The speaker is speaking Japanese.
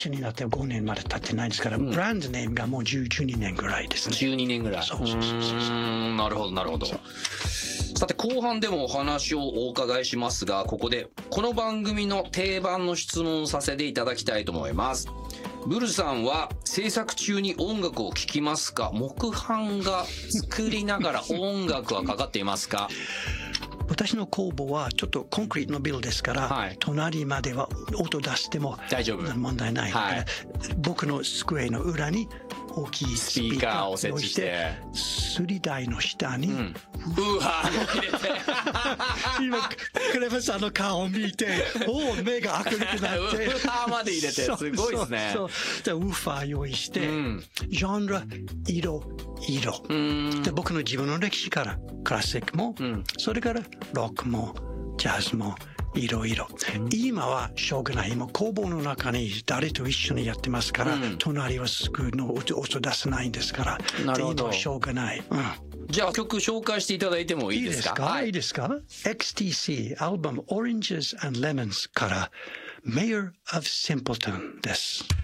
になって5年まで経ってないですから、ブランドネームがもう12年ぐらいですね。 12年ぐらい。 そう。 なるほどなるほど。さて後半でもお話をお伺いしますが、ここでこの番組の定番の質問をさせていただきたいと思います。ブルさんは制作中に音楽を聴きますか？木版が作りながら音楽はかかっていますか？ 私の工房はちょっとコンクリートのビルですから、 はい、 隣までは音出しても大丈夫、 問題ないから、はい、僕の机の裏に大きいスピーカーを設置してすり台の下に、 ウーハーを入れて今クレバさんの顔を見て目が明るくなってウーハーまで入れてすごいですね。 そうでウーファー用意して、ジャンル色で僕の自分の歴史からクラシックも、それからロックもジャズもいろいろ、今はしょうがない。今工房の中に誰と一緒にやってますから、隣はすぐの音出せないんですから、 なるほど、 今はしょうがない、 じゃあ曲紹介していただいてもいいですか？ いいですか？ XTC アルバム Oranges and Lemons から Mayor of Simpleton です。